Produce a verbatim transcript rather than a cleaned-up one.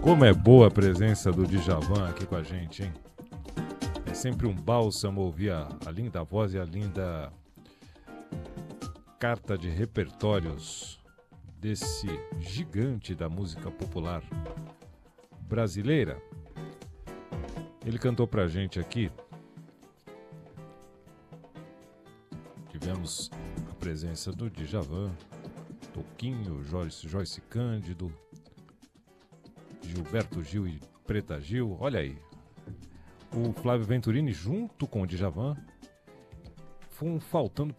Como é boa a presença do Djavan aqui com a gente, hein? É sempre um bálsamo ouvir a, a linda voz e a linda carta de repertórios desse gigante da música popular brasileira. Ele cantou pra gente aqui. Tivemos a presença do Djavan, Toquinho, Joyce, Joyce Cândido, Gilberto Gil e Preta Gil. Olha aí, o Flávio Venturini junto com o Djavan, foi faltando